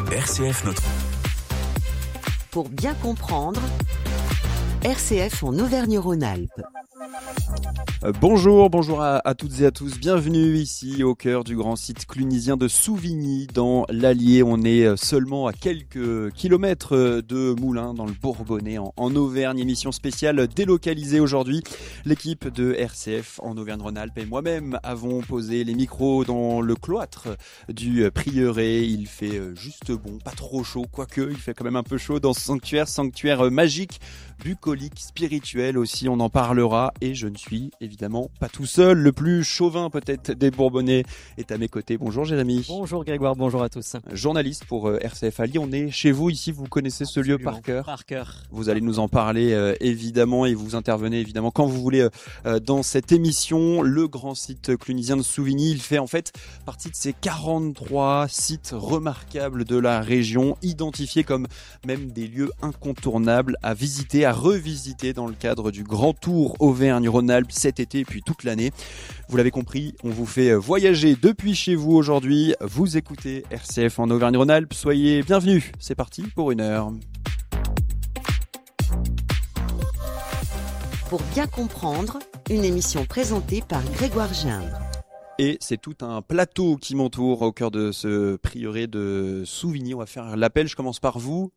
RCF notre... Pour bien comprendre, RCF en Auvergne-Rhône-Alpes. Bonjour à toutes et à tous. Bienvenue ici au cœur du grand site clunisien de Souvigny dans l'Allier. On est seulement à quelques kilomètres de Moulins dans le Bourbonnais en Auvergne. Émission spéciale délocalisée aujourd'hui. L'équipe de RCF en Auvergne-Rhône-Alpes et moi-même avons posé les micros dans le cloître du prieuré. Il fait juste bon, pas trop chaud, quoique il fait quand même un peu chaud dans ce sanctuaire magique, bucolique, spirituel aussi, on en parlera. Et je ne suis évidemment pas tout seul, le plus chauvin peut-être des Bourbonnais est à mes côtés. Bonjour Jérémy. Bonjour Grégoire, bonjour à tous. Journaliste pour RCF Allier, on est chez vous ici, vous connaissez ce lieu par cœur. Par cœur. Vous allez nous en parler évidemment et vous intervenez évidemment quand vous voulez dans cette émission. Le grand site clunisien de Souvigny, il fait en fait partie de ces 43 sites remarquables de la région, identifiés comme même des lieux incontournables à visiter, à revisiter dans le cadre du Grand Tour Auvergne-Rhône-Alpes cet été et puis toute l'année. Vous l'avez compris, on vous fait voyager depuis chez vous aujourd'hui. Vous écoutez RCF en Auvergne-Rhône-Alpes. Soyez bienvenus. C'est parti pour 1 heure. Pour bien comprendre, une émission présentée par Grégoire Gindre. Et c'est tout un plateau qui m'entoure au cœur de ce prieuré de Souvigny. On va faire l'appel. Je commence par vous,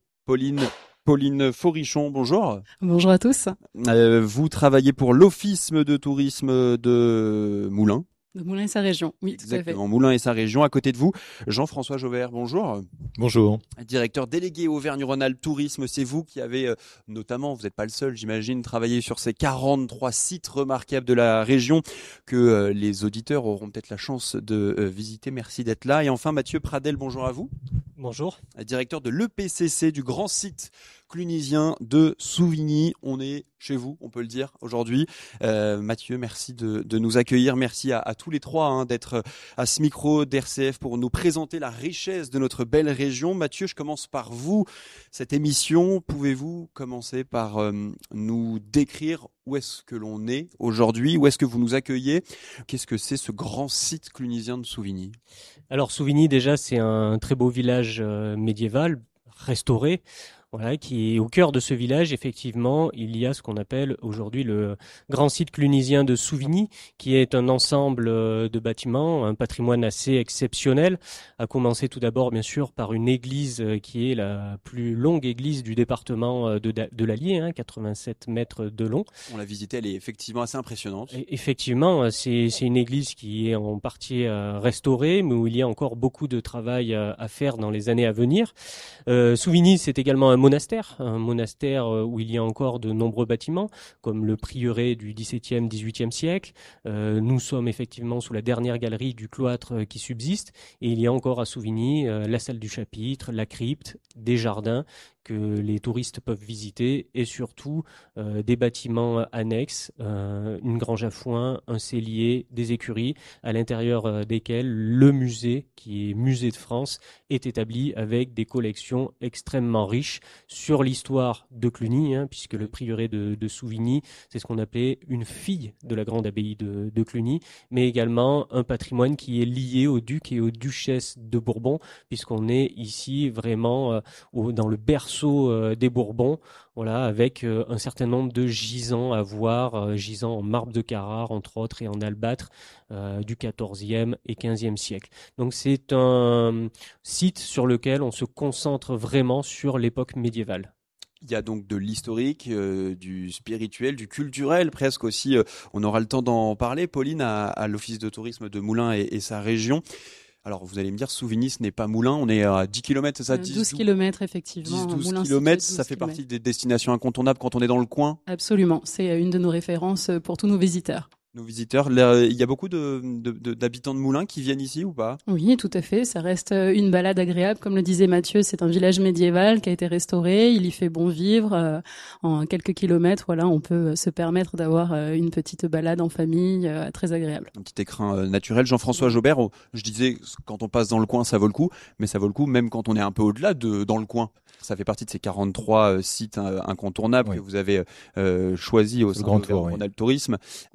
Pauline Forichon, bonjour. Bonjour à tous. Vous travaillez pour l'Office de tourisme de Moulins. De Moulins et sa région, oui, Exactement, tout à fait. Moulins et sa région. À côté de vous, Jean-François Jaubert, bonjour. Bonjour. Directeur délégué Auvergne-Rhône-Alpes Tourisme, c'est vous qui avez notamment, vous n'êtes pas le seul j'imagine, travaillé sur ces 43 sites remarquables de la région que les auditeurs auront peut-être la chance de visiter. Merci d'être là. Et enfin Mathieu Pradel, bonjour à vous. Bonjour. Directeur de l'EPCC du grand site clunisien de Souvigny. On est chez vous, on peut le dire aujourd'hui. Mathieu, merci de nous accueillir. Merci à tous les trois d'être à ce micro d'RCF pour nous présenter la richesse de notre belle région. Mathieu, je commence par vous. Cette émission, pouvez-vous commencer par nous décrire où est-ce que l'on est aujourd'hui? Où est-ce que vous nous accueillez? Qu'est-ce que c'est ce grand site clunisien de Souvigny? Alors Souvigny, déjà, c'est un très beau village médiéval, restauré. Voilà, qui est au cœur de ce village, effectivement, il y a ce qu'on appelle aujourd'hui le grand site clunisien de Souvigny, qui est un ensemble de bâtiments, un patrimoine assez exceptionnel, à commencer tout d'abord, bien sûr, par une église qui est la plus longue église du département de l'Allier, 87 mètres de long. On l'a visitée, elle est effectivement assez impressionnante. Et effectivement, c'est une église qui est en partie restaurée, mais où il y a encore beaucoup de travail à faire dans les années à venir. Souvigny, c'est également un monastère où il y a encore de nombreux bâtiments, comme le prieuré du XVIIe, XVIIIe siècle. Nous sommes effectivement sous la dernière galerie du cloître qui subsiste, et il y a encore à Souvigny la salle du chapitre, la crypte, des jardins que les touristes peuvent visiter, et surtout des bâtiments annexes, une grange à foin, un cellier, des écuries, à l'intérieur desquelles le musée, qui est Musée de France, est établi avec des collections extrêmement riches sur l'histoire de Cluny, puisque le prieuré de Souvigny, c'est ce qu'on appelait une fille de la grande abbaye de Cluny, mais également un patrimoine qui est lié aux ducs et aux duchesses de Bourbon, puisqu'on est ici vraiment dans le berceau des Bourbons, voilà, avec un certain nombre de gisants à voir, gisants en marbre de Carrare, entre autres, et en albâtre du XIVe et XVe siècle. Donc c'est un site sur lequel on se concentre vraiment sur l'époque médiévale. Il y a donc de l'historique, du spirituel, du culturel presque aussi. On aura le temps d'en parler. Pauline, à l'Office de tourisme de Moulins et sa région. Alors vous allez me dire, Souvigny, ce n'est pas Moulins, on est à 10 km, c'est ça? 12 km effectivement. 10-12 km, ça fait partie des destinations incontournables quand on est dans le coin? Absolument, c'est une de nos références pour tous nos visiteurs. Nos visiteurs, là, il y a beaucoup d'habitants de Moulins qui viennent ici ou pas? Oui, tout à fait. Ça reste une balade agréable. Comme le disait Mathieu, c'est un village médiéval qui a été restauré. Il y fait bon vivre. En quelques kilomètres, voilà, on peut se permettre d'avoir une petite balade en famille très agréable. Un petit écrin naturel. Jean-François Jaubert, je disais, quand on passe dans le coin, ça vaut le coup. Mais ça vaut le coup même quand on est un peu au-delà dans le coin. Ça fait partie de ces 43 sites incontournables que vous avez choisis au sein de Rhône-Alpes Tourisme. Ça peut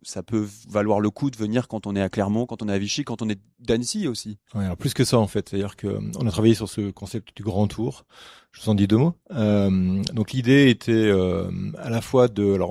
peut valoir le coup de venir quand on est à Clermont, quand on est à Vichy, quand on est d'Annecy aussi. Ouais, alors plus que ça en fait, c'est-à-dire que on a travaillé sur ce concept du grand tour. Je vous en dis deux mots. Donc l'idée était à la fois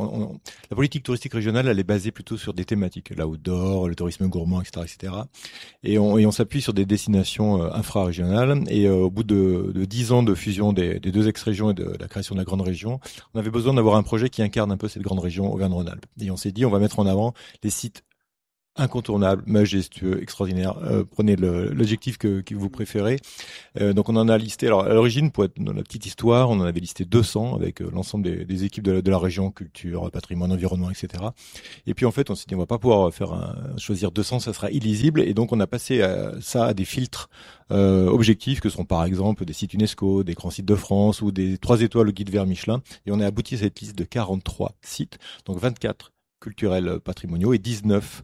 la politique touristique régionale, elle est basée plutôt sur des thématiques, l'outdoor, le tourisme gourmand, etc., etc. Et on s'appuie sur des destinations infra-régionales. Et au bout de 10 ans de fusion des deux ex-régions et de la création de la grande région, on avait besoin d'avoir un projet qui incarne un peu cette grande région Auvergne-Rhône-Alpes. Et on s'est dit, on va mettre en avant les sites incontournable, majestueux, extraordinaire. Prenez l'adjectif que vous préférez. Donc on en a listé. Alors à l'origine, pour être dans la petite histoire, on en avait listé 200 avec l'ensemble des équipes de la région, culture, patrimoine, environnement, etc. Et puis en fait, on s'est dit on va pas pouvoir choisir 200, ça sera illisible. Et donc on a passé ça à des filtres objectifs que sont par exemple des sites UNESCO, des grands sites de France ou des 3 étoiles au guide vert Michelin. Et on a abouti à cette liste de 43 sites, donc 24 culturels patrimoniaux et 19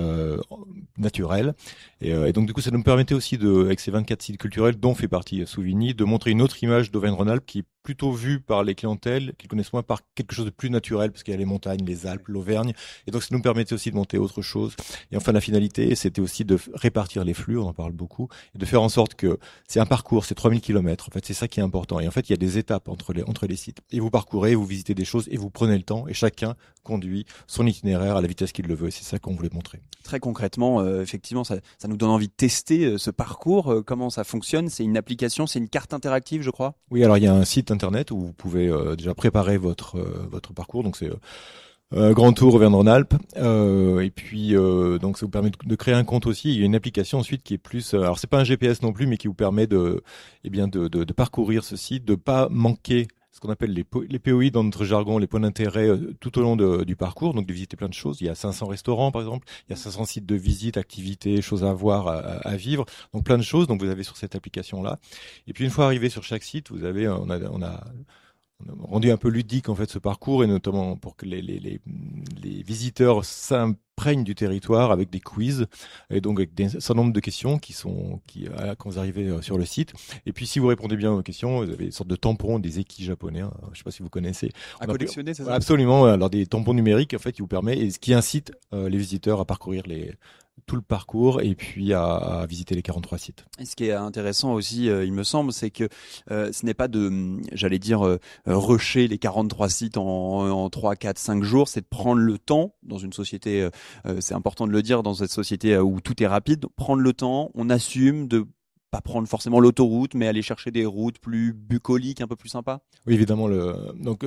naturels. Et donc du coup, ça nous permettait aussi avec ces 24 sites culturels dont fait partie Souvigny, de montrer une autre image d'Auvergne-Rhône-Alpes qui est plutôt vue par les clientèles, qui connaissent moins par quelque chose de plus naturel, parce qu'il y a les montagnes, les Alpes, l'Auvergne. Et donc ça nous permettait aussi de monter autre chose. Et enfin, la finalité, c'était aussi de répartir les flux, on en parle beaucoup, et de faire en sorte que c'est un parcours, c'est 3000 kilomètres. En fait, c'est ça qui est important. Et en fait, il y a des étapes entre les sites. Et vous parcourez, vous visitez des choses et vous prenez le temps, et chacun conduit son itinéraire à la vitesse qu'il le veut. Et c'est ça qu'on voulait montrer. Très concrètement, effectivement, ça nous donne envie de tester ce parcours. Comment ça fonctionne? C'est une application, c'est une carte interactive, je crois. Oui, alors il y a un site internet où vous pouvez déjà préparer votre parcours. Donc c'est Grand Tour Auvergne-Rhône-Alpes. Et puis donc ça vous permet de créer un compte aussi. Il y a une application ensuite qui est plus. Alors c'est pas un GPS non plus, mais qui vous permet de parcourir ce site, de pas manquer ce qu'on appelle les POI dans notre jargon, les points d'intérêt tout au long du parcours, donc de visiter plein de choses. Il y a 500 restaurants par exemple, il y a 500 sites de visite, activités, choses à voir, à vivre, donc plein de choses. Donc vous avez sur cette application là. Et puis une fois arrivé sur chaque site, vous avez, on a rendu un peu ludique en fait ce parcours, et notamment pour que les visiteurs s'imprègnent du territoire avec des quiz et donc avec un certain nombre de questions quand vous arrivez sur le site. Et puis si vous répondez bien aux questions, vous avez une sorte de tampons, des équis japonais, hein, je sais pas si vous connaissez. À collectionner, c'est ça? Absolument. Alors des tampons numériques en fait qui vous permet, et ce qui incite les visiteurs à parcourir tout le parcours et puis à visiter les 43 sites. Et ce qui est intéressant aussi, il me semble, c'est que ce n'est pas rusher les 43 sites en 3, 4, 5 jours, c'est de prendre le temps dans une société, c'est important de le dire, dans cette société où tout est rapide, prendre le temps, on assume de pas prendre forcément l'autoroute, mais aller chercher des routes plus bucoliques, un peu plus sympas. Oui, évidemment. Donc,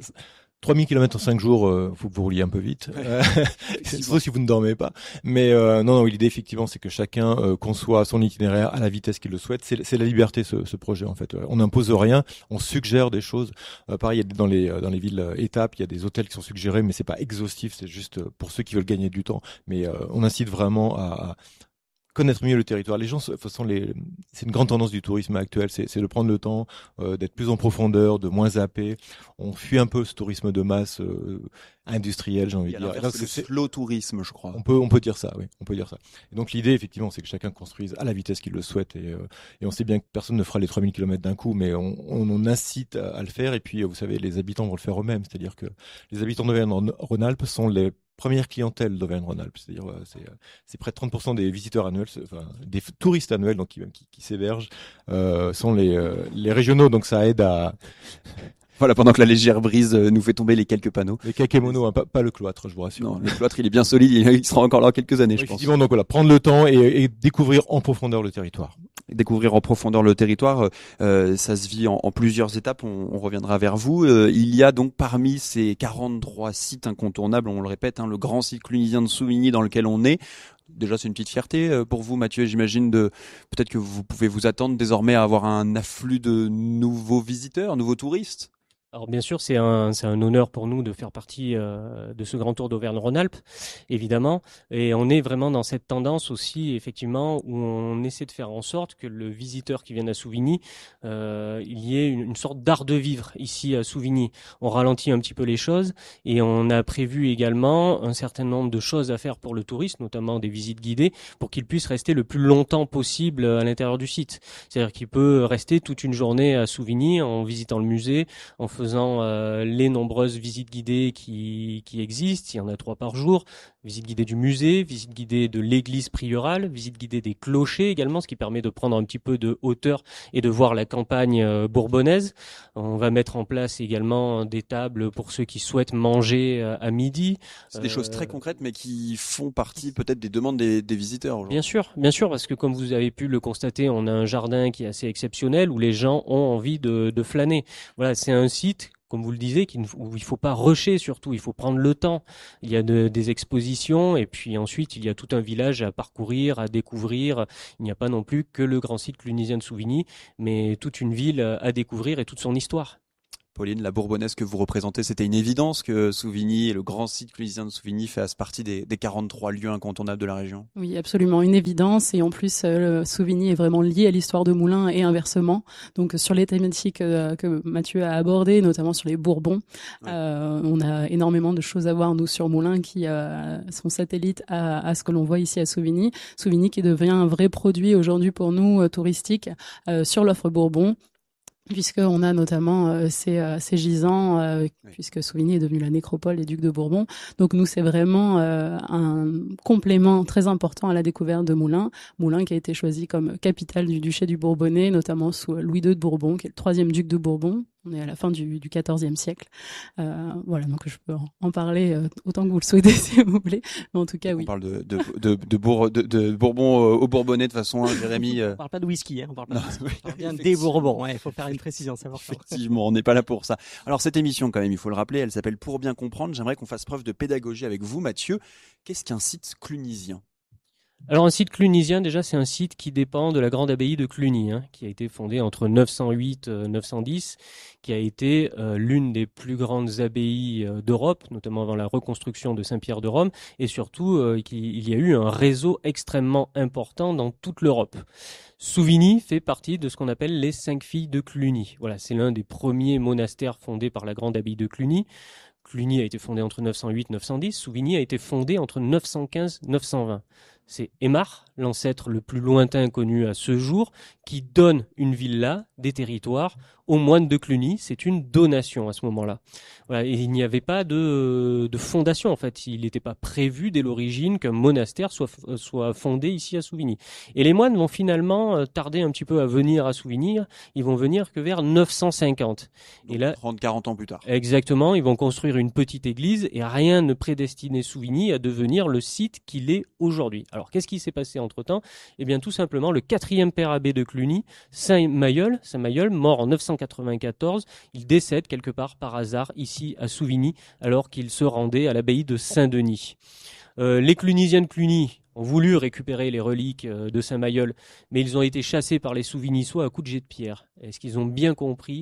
3000 km en 5 jours, faut que vous rouliez un peu vite. Sauf si vous ne dormez pas. Mais non, l'idée effectivement, c'est que chacun conçoit son itinéraire à la vitesse qu'il le souhaite. C'est la liberté, ce projet en fait. On n'impose rien, on suggère des choses. Pareil, dans les villes étapes, il y a des hôtels qui sont suggérés, mais c'est pas exhaustif. C'est juste pour ceux qui veulent gagner du temps. Mais on incite vraiment à connaître mieux le territoire. Les gens, de toute façon, c'est une grande tendance du tourisme actuel, c'est de prendre le temps, d'être plus en profondeur, de moins zapper. On fuit un peu ce tourisme de masse industriel, j'ai envie de dire. C'est le slow tourisme, je crois. On peut dire ça, oui, on peut dire ça. Et donc l'idée, effectivement, c'est que chacun construise à la vitesse qu'il le souhaite, et on sait bien que personne ne fera les 3000 km d'un coup, mais on incite à le faire. Et puis, vous savez, les habitants vont le faire eux-mêmes, c'est-à-dire que les habitants d'Auvergne-Rhône-Alpes sont les première clientèle d'Auvergne-Rhône-Alpes, c'est-à-dire c'est près de 30% des visiteurs annuels, des touristes annuels donc qui s'hébergent sont les régionaux, donc ça aide à Voilà, pendant que la légère brise nous fait tomber les quelques panneaux. Les kakémonos, hein, pas le cloître, je vous rassure. Non, le cloître, il est bien solide, il sera encore là en quelques années, je pense. Effectivement, donc voilà, prendre le temps et découvrir en profondeur le territoire. Découvrir en profondeur le territoire, ça se vit en plusieurs étapes, on reviendra vers vous. Il y a donc parmi ces 43 sites incontournables, on le répète, le grand site clunisien de Souvigny dans lequel on est. Déjà, c'est une petite fierté pour vous, Mathieu, j'imagine, peut-être que vous pouvez vous attendre désormais à avoir un afflux de nouveaux visiteurs, nouveaux touristes. Alors bien sûr, c'est un honneur pour nous de faire partie de ce grand tour d'Auvergne-Rhône-Alpes, évidemment. Et on est vraiment dans cette tendance aussi, effectivement, où on essaie de faire en sorte que le visiteur qui vient à Souvigny, il y ait une sorte d'art de vivre ici à Souvigny. On ralentit un petit peu les choses et on a prévu également un certain nombre de choses à faire pour le touriste, notamment des visites guidées, pour qu'il puisse rester le plus longtemps possible à l'intérieur du site. C'est-à-dire qu'il peut rester toute une journée à Souvigny en visitant le musée, en faisant les nombreuses visites guidées qui existent. Il y en a 3 par jour. Visite guidée du musée, visite guidée de l'église priorale, visite guidée des clochers également, ce qui permet de prendre un petit peu de hauteur et de voir la campagne bourbonnaise. On va mettre en place également des tables pour ceux qui souhaitent manger à midi. C'est des choses très concrètes, mais qui font partie peut-être des demandes des visiteurs aujourd'hui. Bien sûr, parce que comme vous avez pu le constater, on a un jardin qui est assez exceptionnel où les gens ont envie de flâner. Voilà, c'est un site, comme vous le disiez, où il faut pas rusher surtout, il faut prendre le temps. Il y a des expositions et puis ensuite il y a tout un village à parcourir, à découvrir. Il n'y a pas non plus que le grand site clunisien de Souvigny, mais toute une ville à découvrir et toute son histoire. Pauline, la Bourbonnaise que vous représentez, c'était une évidence que Souvigny et le grand site clunisien de Souvigny fassent partie des 43 lieux incontournables de la région. Oui, absolument, une évidence. Et en plus, Souvigny est vraiment lié à l'histoire de Moulins et inversement. Donc, sur les thématiques que Mathieu a abordées, notamment sur les Bourbons, ouais. On a énormément de choses à voir, nous, sur Moulins, qui sont satellites à ce que l'on voit ici à Souvigny. Souvigny qui devient un vrai produit aujourd'hui pour nous, touristique, sur l'offre Bourbon. Puisqu'on a notamment ces gisants, oui. Puisque Souvigny est devenu la nécropole des ducs de Bourbon. Donc nous, c'est vraiment un complément très important à la découverte de Moulins. Moulins qui a été choisi comme capitale du duché du Bourbonnais, notamment sous Louis II de Bourbon, qui est le 3e duc de Bourbon. On est à la fin du XIVe siècle. Voilà, donc je peux en parler autant que vous le souhaitez, si vous voulez. Mais en tout cas, oui. On parle de Bourbon au Bourbonnais de façon, hein, Jérémy. On parle pas de whisky, hein. On parle pas de whisky. On parle bien des Bourbons. Ouais, il faut faire une précision, c'est important. Effectivement, on n'est pas là pour ça. Alors cette émission, quand même, il faut le rappeler, elle s'appelle Pour bien comprendre. J'aimerais qu'on fasse preuve de pédagogie avec vous, Mathieu. Qu'est-ce qu'un site clunisien ? Alors un site clunisien, déjà, c'est un site qui dépend de la grande abbaye de Cluny, qui a été fondée entre 908 et 910, qui a été l'une des plus grandes abbayes d'Europe, notamment avant la reconstruction de Saint-Pierre de Rome, et surtout il y a eu un réseau extrêmement important dans toute l'Europe. Souvigny fait partie de ce qu'on appelle les 5 filles de Cluny. Voilà, c'est l'un des premiers monastères fondés par la grande abbaye de Cluny. Cluny a été fondé entre 908 et 910, Souvigny a été fondé entre 915 et 920. C'est Aymar, l'ancêtre le plus lointain connu à ce jour, qui donne une villa, des territoires, aux moines de Cluny. C'est une donation à ce moment-là. Voilà, et il n'y avait pas de fondation, en fait. Il n'était pas prévu dès l'origine qu'un monastère soit fondé ici à Souvigny. Et les moines vont finalement tarder un petit peu à venir à Souvigny. Ils vont venir que vers 950. Donc et là, 30-40 ans plus tard. Exactement, ils vont construire une petite église et rien ne prédestinait Souvigny à devenir le site qu'il est aujourd'hui. Alors, qu'est-ce qui s'est passé entre-temps ? Eh bien, tout simplement, le 4e père abbé de Cluny, Saint Mayol, mort en 994, il décède quelque part par hasard ici à Souvigny, alors qu'il se rendait à l'abbaye de Saint-Denis. Les Clunisiens de Cluny ont voulu récupérer les reliques de Saint-Mayol, mais ils ont été chassés par les Souvignissois à coups de jet de pierre. Est-ce qu'ils ont bien compris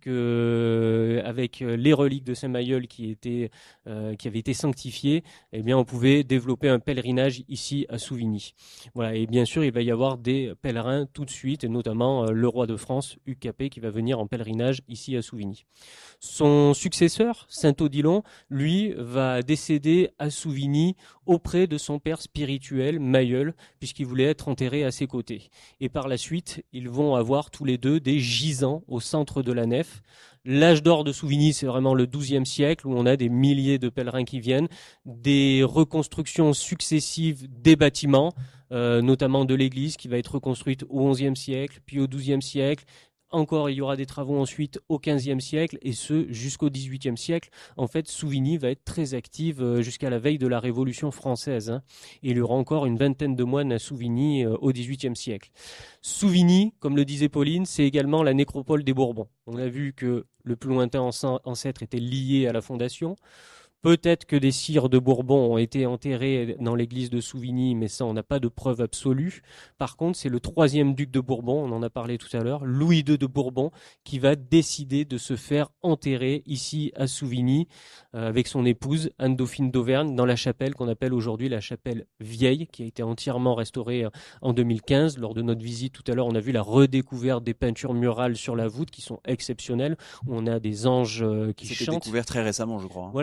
que avec les reliques de Saint-Mayol qui avaient été sanctifiées, eh bien on pouvait développer un pèlerinage ici à Souvigny. Voilà, et bien sûr il va y avoir des pèlerins tout de suite, et notamment le roi de France, Hugues Capet, qui va venir en pèlerinage ici à Souvigny. Son successeur, Saint-Odilon, lui, va décéder à Souvigny auprès de son père spirituel, Mayol, puisqu'il voulait être enterré à ses côtés. Et par la suite, ils vont avoir tous les deux des gisants au centre de la nef. L'âge d'or de Souvigny, c'est vraiment le XIIe siècle, où on a des milliers de pèlerins qui viennent, des reconstructions successives des bâtiments, notamment de l'église qui va être reconstruite au XIe siècle, puis au XIIe siècle. Encore, il y aura des travaux ensuite au XVe siècle, et ce jusqu'au XVIIIe siècle. En fait, Souvigny va être très active jusqu'à la veille de la Révolution française. Et il y aura encore une vingtaine de moines à Souvigny au XVIIIe siècle. Souvigny, comme le disait Pauline, c'est également la nécropole des Bourbons. On a vu que le plus lointain ancêtre était lié à la fondation. Peut-être que des sires de Bourbon ont été enterrés dans l'église de Souvigny, mais ça, on n'a pas de preuve absolue. Par contre, c'est le 3e duc de Bourbon, on en a parlé tout à l'heure, Louis II de Bourbon, qui va décider de se faire enterrer ici à Souvigny avec son épouse, Anne-Dauphine d'Auvergne, dans la chapelle qu'on appelle aujourd'hui la chapelle Vieille, qui a été entièrement restaurée en 2015. Lors de notre visite tout à l'heure, on a vu la redécouverte des peintures murales sur la voûte qui sont exceptionnelles, où on a des anges qui chantent. C'était découvert très récemment, je crois. Voilà, ça a été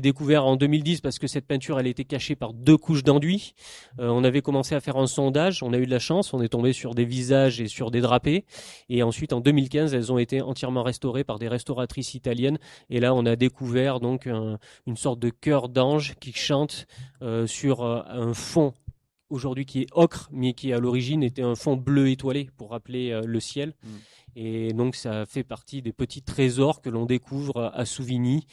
été découvert en 2010 parce que cette peinture, elle était cachée par 2 couches d'enduit. On avait commencé à faire un sondage, on a eu de la chance, on est tombé sur des visages et sur des drapés. Et ensuite, en 2015, elles ont été entièrement restaurées par des restauratrices italiennes. Et là, on a découvert donc une sorte de chœur d'ange qui chante sur un fond aujourd'hui qui est ocre, mais qui à l'origine était un fond bleu étoilé pour rappeler le ciel. Et donc ça fait partie des petits trésors que l'on découvre à Souvigny.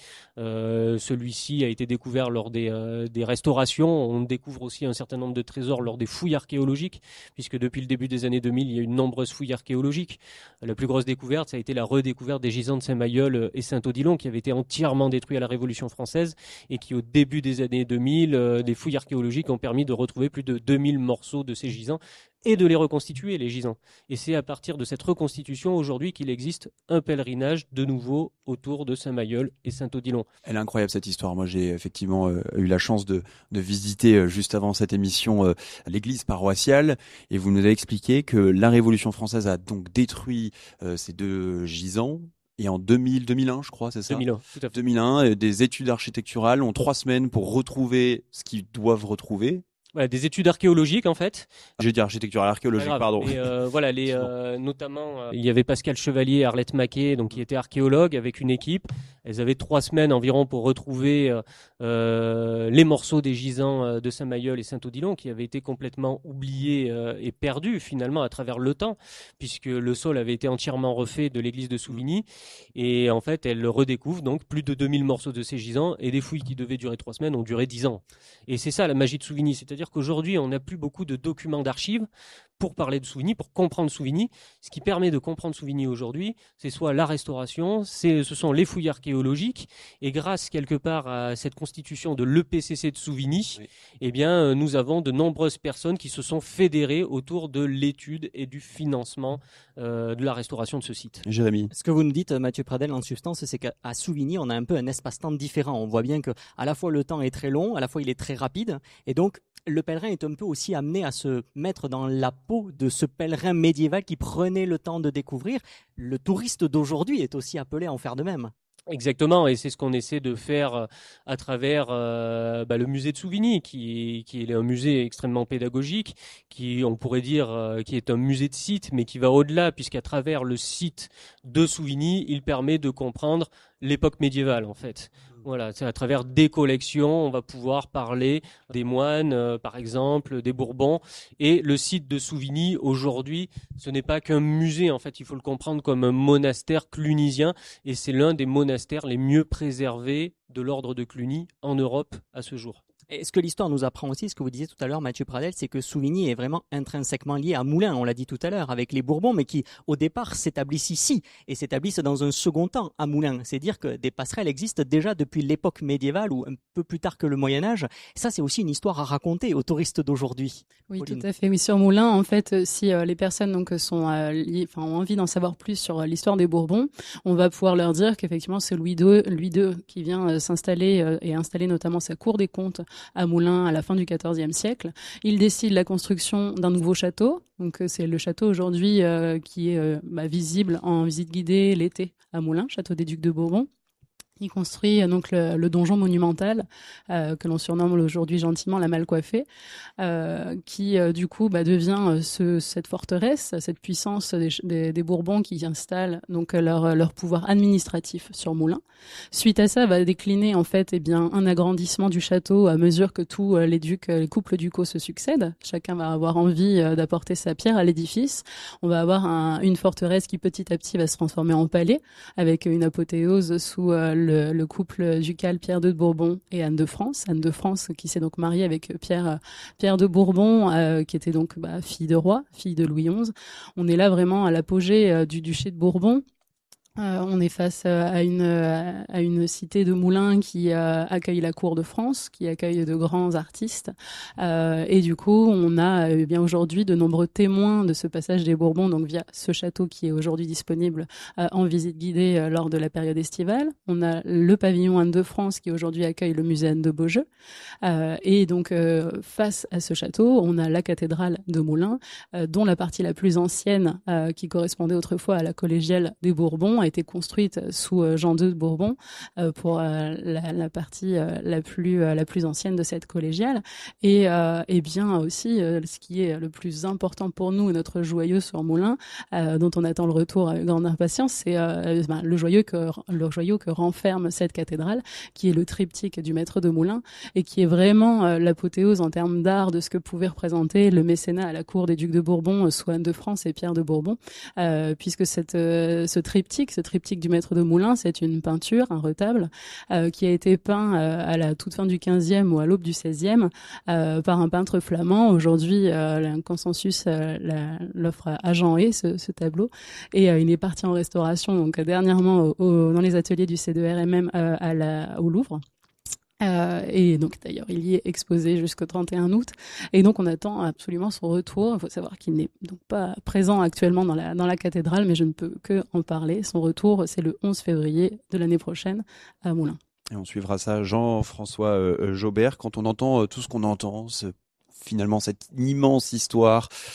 Celui-ci a été découvert lors des restaurations. On découvre aussi un certain nombre de trésors lors des fouilles archéologiques, puisque depuis le début des années 2000, il y a eu de nombreuses fouilles archéologiques. La plus grosse découverte, ça a été la redécouverte des gisants de Saint-Mayol et Saint-Odilon, qui avaient été entièrement détruits à la Révolution française et qui, au début des années 2000, des fouilles archéologiques ont permis de retrouver plus de 2000 morceaux de ces gisants et de les reconstituer, les gisants. Et c'est à partir de cette reconstitution aujourd'hui qu'il existe un pèlerinage de nouveau autour de Saint-Mayol et Saint-Odilon. Elle est incroyable cette histoire. Moi j'ai effectivement eu la chance de visiter juste avant cette émission l'église paroissiale et vous nous avez expliqué que la Révolution française a donc détruit ces 2 gisants. Et en 2001, je crois, c'est ça ? 2001, tout à fait. 2001, des études architecturales ont 3 semaines pour retrouver ce qu'ils doivent retrouver. Voilà, des études archéologiques en fait. J'ai dit architecturale, archéologique, pardon. Et voilà, notamment, il y avait Pascal Chevalier et Arlette Maquet, donc qui étaient archéologues avec une équipe. Elles avaient 3 semaines environ pour retrouver les morceaux des gisants de Saint-Mayol et Saint-Odilon qui avaient été complètement oubliés et perdus finalement à travers le temps, puisque le sol avait été entièrement refait de l'église de Souvigny. Et en fait, elles redécouvrent donc plus de 2000 morceaux de ces gisants et des fouilles qui devaient durer 3 semaines ont duré 10 ans. Et c'est ça la magie de Souvigny, c'est-à-dire qu'aujourd'hui, on n'a plus beaucoup de documents d'archives pour parler de Souvigny, pour comprendre Souvigny. Ce qui permet de comprendre Souvigny aujourd'hui, c'est soit la restauration, ce sont les fouilles archéologiques, et grâce quelque part à cette constitution de l'EPCC de Souvigny, eh bien, nous avons de nombreuses personnes qui se sont fédérées autour de l'étude et du financement de la restauration de ce site. Jérémy. Ce que vous nous dites, Mathieu Pradel, en substance, c'est qu'à Souvigny, on a un peu un espace-temps différent. On voit bien que à la fois le temps est très long, à la fois il est très rapide, et donc le pèlerin est un peu aussi amené à se mettre dans la peau de ce pèlerin médiéval qui prenait le temps de découvrir. Le touriste d'aujourd'hui est aussi appelé à en faire de même. Exactement, et c'est ce qu'on essaie de faire à travers le musée de Souvigny, qui est un musée extrêmement pédagogique, qui, on pourrait dire, qui est un musée de site, mais qui va au-delà, puisqu'à travers le site de Souvigny, il permet de comprendre l'époque médiévale, en fait. Voilà, c'est à travers des collections, on va pouvoir parler des moines, par exemple, des Bourbons. Et le site de Souvigny, aujourd'hui, ce n'est pas qu'un musée. En fait, il faut le comprendre comme un monastère clunisien. Et c'est l'un des monastères les mieux préservés de l'ordre de Cluny en Europe à ce jour. Et ce que l'histoire nous apprend aussi, ce que vous disiez tout à l'heure, Mathieu Pradel, c'est que Souvigny est vraiment intrinsèquement lié à Moulins, on l'a dit tout à l'heure, avec les Bourbons, mais qui, au départ, s'établissent ici et s'établissent dans un second temps à Moulins. C'est dire que des passerelles existent déjà depuis l'époque médiévale ou un peu plus tard que le Moyen-Âge. Ça, c'est aussi une histoire à raconter aux touristes d'aujourd'hui. Oui, Pauline. tout à fait. Oui, sur Moulins, en fait, si les personnes donc ont envie d'en savoir plus sur l'histoire des Bourbons, on va pouvoir leur dire qu'effectivement, c'est Louis II qui vient s'installer et installer notamment sa cour des comptes à Moulins à la fin du XIVe siècle. Il décide la construction d'un nouveau château. Donc c'est le château aujourd'hui qui est visible en visite guidée l'été à Moulins, château des Ducs de Bourbon. Il construit donc le donjon monumental que l'on surnomme aujourd'hui gentiment la Malcoiffée, qui du coup devient cette forteresse, cette puissance des Bourbons qui installent donc leur pouvoir administratif sur Moulins. Suite à ça, va décliner en fait un agrandissement du château à mesure que tous les couples ducaux se succèdent. Chacun va avoir envie d'apporter sa pierre à l'édifice. On va avoir une forteresse qui petit à petit va se transformer en palais avec une apothéose sous le couple ducal Pierre II de Bourbon et Anne de France. Anne de France qui s'est donc mariée avec Pierre de Bourbon, qui était donc fille de roi, fille de Louis XI. On est là vraiment à l'apogée du duché de Bourbon. On est face à une cité de Moulins qui accueille la cour de France, qui accueille de grands artistes, et du coup on a bien aujourd'hui de nombreux témoins de ce passage des Bourbons, donc via ce château qui est aujourd'hui disponible en visite guidée lors de la période estivale. On a le pavillon Anne de France qui aujourd'hui accueille le musée Anne de Beaujeu, et donc face à ce château on a la cathédrale de Moulins, dont la partie la plus ancienne qui correspondait autrefois à la collégiale des Bourbons été construite sous Jean II de Bourbon pour la partie la plus ancienne de cette collégiale. Et bien aussi, ce qui est le plus important pour nous, notre joyau sur Moulins, dont on attend le retour avec grande impatience, c'est le joyau que renferme cette cathédrale, qui est le triptyque du maître de Moulins, et qui est vraiment l'apothéose en termes d'art de ce que pouvait représenter le mécénat à la cour des ducs de Bourbon, sous Anne de France et Pierre de Bourbon, puisque ce triptyque du maître de Moulins, c'est une peinture, un retable, qui a été peint à la toute fin du XVe ou à l'aube du XVIe par un peintre flamand. Aujourd'hui, un consensus l'offre à Jean Hay, ce tableau, et il est parti en restauration donc dernièrement dans les ateliers du C2RMM au Louvre. Et donc d'ailleurs il y est exposé jusqu'au 31 août, et donc on attend absolument son retour. Il faut savoir qu'il n'est donc pas présent actuellement dans la cathédrale, mais je ne peux que en parler. Son retour, c'est le 11 février de l'année prochaine à Moulins. Et on suivra ça, Jean-François Jaubert. Quand on entend tout ce qu'on entend, finalement cette immense histoire